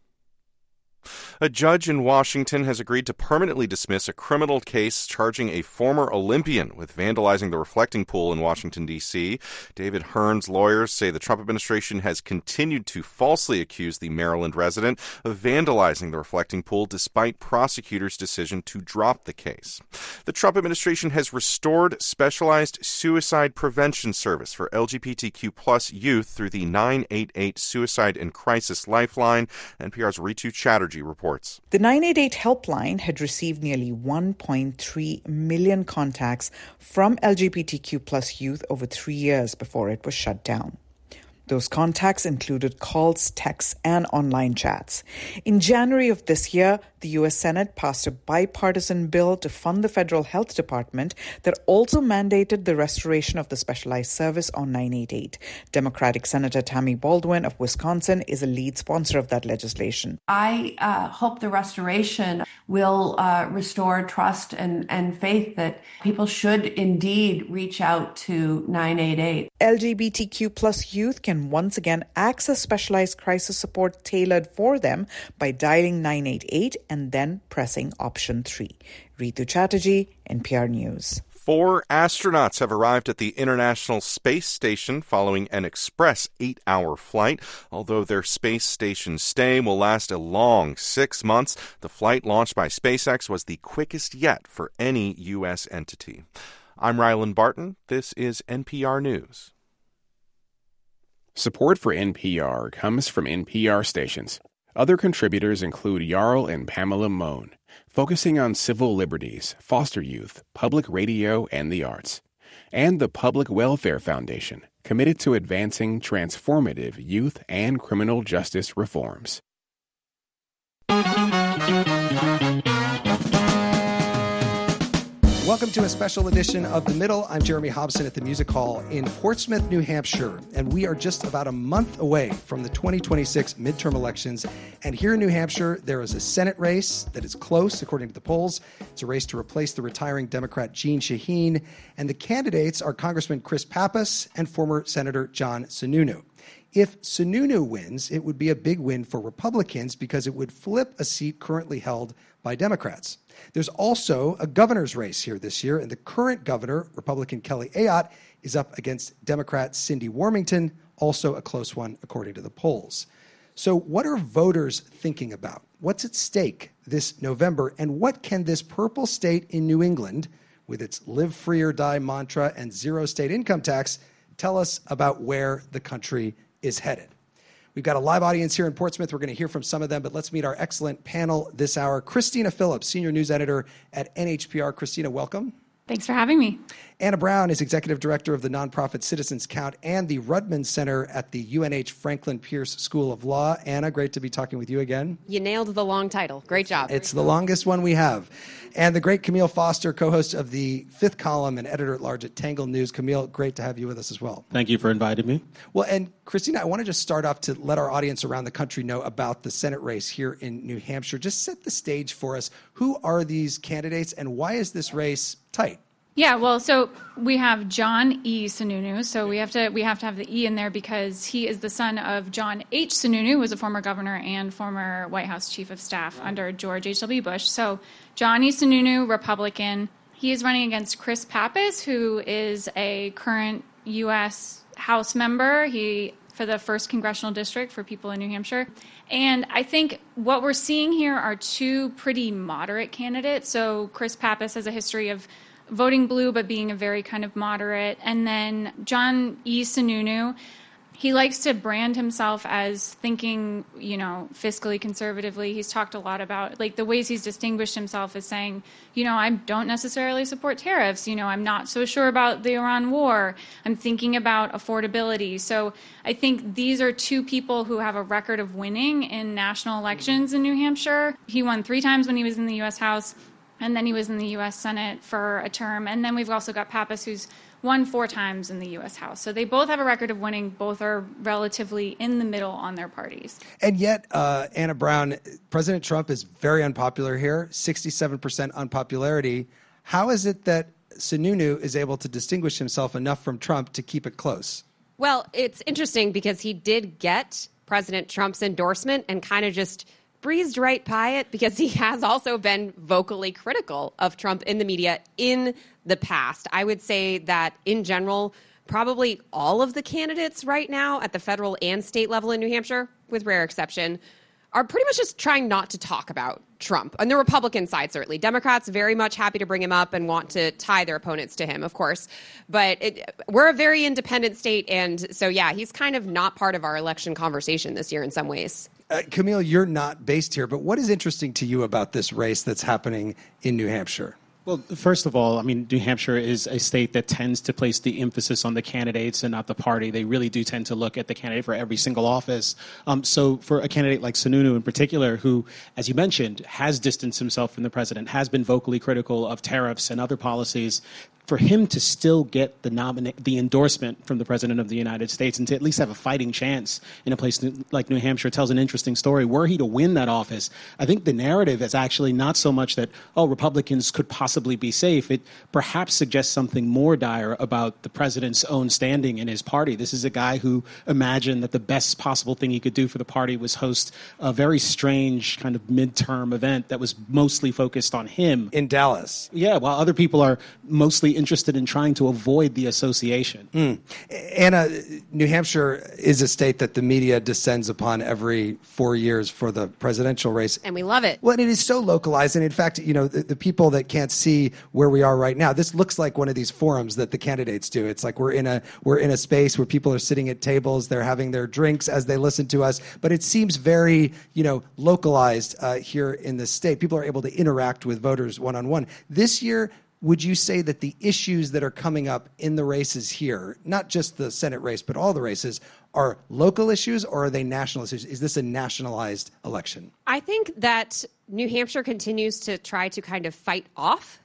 Speaker 14: A judge in Washington has agreed to permanently dismiss a criminal case charging a former Olympian with vandalizing the reflecting pool in Washington, D.C. David Hearn's lawyers say the Trump administration has continued to falsely accuse the Maryland resident of vandalizing the reflecting pool despite prosecutors' decision to drop the case. The Trump administration has restored specialized suicide prevention service for LGBTQ+ youth through the 988 Suicide and Crisis Lifeline. NPR's Ritu Chatterjee reports.
Speaker 20: The 988 helpline had received nearly 1.3 million contacts from LGBTQ+ youth over 3 years before it was shut down. Those contacts included calls, texts, and online chats. In January of this year, the U.S. Senate passed a bipartisan bill to fund the federal health department that also mandated the restoration of the specialized service on 988. Democratic Senator Tammy Baldwin of Wisconsin is a lead sponsor of that legislation.
Speaker 21: I hope the restoration will restore trust and faith that people should indeed reach out to 988.
Speaker 20: LGBTQ+ youth can once again access specialized crisis support tailored for them by dialing 988 and then pressing option 3. Ritu Chatterjee, NPR News.
Speaker 14: 4 astronauts have arrived at the International Space Station following an express 8-hour flight. Although their space station stay will last a long 6 months, the flight launched by SpaceX was the quickest yet for any U.S. entity. I'm Rylan Barton. This is NPR News.
Speaker 22: Support for NPR comes from NPR stations. Other contributors include Jarl and Pamela Mohn, focusing on civil liberties, foster youth, public radio, and the arts. And the Public Welfare Foundation, committed to advancing transformative youth and criminal justice reforms.
Speaker 13: Welcome to a special edition of The Middle. I'm Jeremy Hobson at the Music Hall in Portsmouth, New Hampshire, and we are just about a month away from the 2026 midterm elections. And here in New Hampshire, there is a Senate race that is close, according to the polls. It's a race to replace the retiring Democrat Jeanne Shaheen, and the candidates are Congressman Chris Pappas and former Senator John Sununu. If Sununu wins, it would be a big win for Republicans because it would flip a seat currently held by Democrats. There's also a governor's race here this year, and the current governor, Republican Kelly Ayotte, is up against Democrat Cindy Warmington, also a close one according to the polls. So what are voters thinking about? What's at stake this November, and what can this purple state in New England, with its live free or die mantra and zero state income tax, tell us about where the country is headed? We've got a live audience here in Portsmouth. We're going to hear from some of them, but let's meet our excellent panel this hour. Christina Phillips, senior news editor at NHPR. Christina, welcome.
Speaker 1: Thanks for having me.
Speaker 13: Anna Brown is executive director of the nonprofit Citizens Count and the Rudman Center at the UNH Franklin Pierce School of Law. Anna, great to be talking with you again.
Speaker 6: You nailed the long title. Great job.
Speaker 13: It's the longest one we have. And the great Camille Foster, co-host of the Fifth Column and editor-at-large at Tangle News. Camille, great to have you with us as well.
Speaker 23: Thank you for inviting me.
Speaker 13: Well, and Christina, I want to just start off to let our audience around the country know about the Senate race here in New Hampshire. Just set the stage for us. Who are these candidates and why is this race tight?
Speaker 1: Yeah, well, so we have John E. Sununu. So we have to have the E in there because he is the son of John H. Sununu, who was a former governor and former White House chief of staff under George H.W. Bush. So John E. Sununu, Republican. He is running against Chris Pappas, who is a current U.S. House member. For the 1st Congressional District for people in New Hampshire. And I think what we're seeing here are two pretty moderate candidates. So Chris Pappas has a history of voting blue, but being a very kind of moderate. And then John E. Sununu, he likes to brand himself as thinking, fiscally conservatively. He's talked a lot about, the ways he's distinguished himself is saying, I don't necessarily support tariffs. I'm not so sure about the Iran war. I'm thinking about affordability. So I think these are two people who have a record of winning in national elections in New Hampshire. He won 3 times when he was in the U.S. House. And then he was in the U.S. Senate for a term. And then we've also got Pappas, who's won 4 times in the U.S. House. So they both have a record of winning. Both are relatively in the middle on their parties.
Speaker 13: And yet, Anna Brown, President Trump is very unpopular here, 67% unpopularity. How is it that Sununu is able to distinguish himself enough from Trump to keep it close?
Speaker 6: Well, it's interesting because he did get President Trump's endorsement and kind of just breezed right by it because he has also been vocally critical of Trump in the media in the past. I would say that in general, probably all of the candidates right now at the federal and state level in New Hampshire, with rare exception, are pretty much just trying not to talk about Trump. On the Republican side, certainly. Democrats very much happy to bring him up and want to tie their opponents to him, of course. But we're a very independent state, and so, yeah, he's kind of not part of our election conversation this year in some ways.
Speaker 13: Camille, you're not based here, but what is interesting to you about this race that's happening in New Hampshire?
Speaker 23: Well, first of all, New Hampshire is a state that tends to place the emphasis on the candidates and not the party. They really do tend to look at the candidate for every single office. So for a candidate like Sununu in particular, who, as you mentioned, has distanced himself from the president, has been vocally critical of tariffs and other policies, for him to still get the endorsement from the President of the United States and to at least have a fighting chance in a place like New Hampshire tells an interesting story. Were he to win that office, I think the narrative is actually not so much that, Republicans could possibly be safe. It perhaps suggests something more dire about the president's own standing in his party. This is a guy who imagined that the best possible thing he could do for the party was host a very strange kind of midterm event that was mostly focused on him.
Speaker 13: In Dallas.
Speaker 23: Yeah, while other people are mostly interested in trying to avoid the association.
Speaker 13: Anna, New Hampshire is a state that the media descends upon every 4 years for the presidential race.
Speaker 6: And we love it.
Speaker 13: Well, and it is so localized. And in fact, the people that can't see where we are right now, this looks like one of these forums that the candidates do. It's like we're in a space where people are sitting at tables, they're having their drinks as they listen to us. But it seems very, localized here in the state. People are able to interact with voters one-on-one. This year, would you say that the issues that are coming up in the races here, not just the Senate race, but all the races, are local issues or are they national issues? Is this a nationalized election?
Speaker 6: I think that New Hampshire continues to try to kind of fight off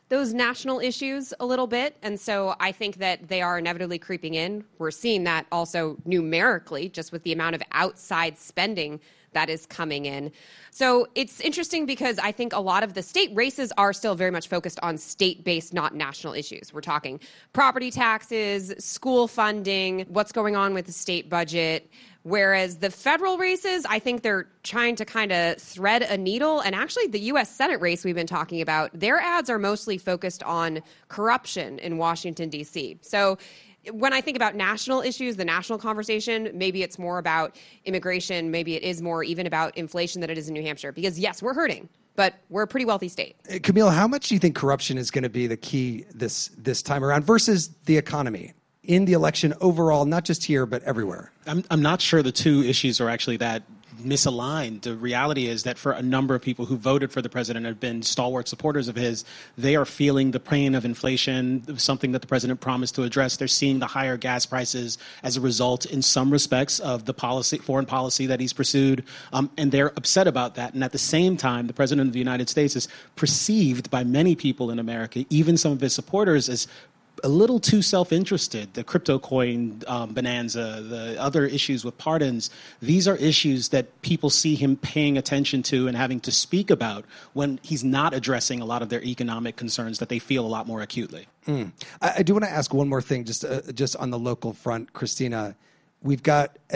Speaker 6: those national issues a little bit. And so I think that they are inevitably creeping in. We're seeing that also numerically, just with the amount of outside spending that is coming in. So it's interesting because I think a lot of the state races are still very much focused on state-based, not national issues. We're talking property taxes, school funding, what's going on with the state budget. Whereas the federal races, I think they're trying to kind of thread a needle. And actually, the U.S. Senate race we've been talking about, their ads are mostly focused on corruption in Washington, D.C. So when I think about national issues, the national conversation, maybe it's more about immigration. Maybe it is more even about inflation than it is in New Hampshire. Because, yes, we're hurting, but we're a pretty wealthy state.
Speaker 13: Camille, how much do you think corruption is going to be the key this time around versus the economy in the election overall, not just here, but everywhere?
Speaker 23: I'm not sure the two issues are actually that misaligned. The reality is that for a number of people who voted for the president and have been stalwart supporters of his, they are feeling the pain of inflation, something that the president promised to address. They're seeing the higher gas prices as a result, in some respects, of the foreign policy that he's pursued, and they're upset about that. And at the same time, the president of the United States is perceived by many people in America, even some of his supporters, as a little too self-interested. The crypto coin bonanza, the other issues with pardons, these are issues that people see him paying attention to and having to speak about when he's not addressing a lot of their economic concerns that they feel a lot more acutely.
Speaker 13: I do want to ask one more thing just on the local front, Christina. We've got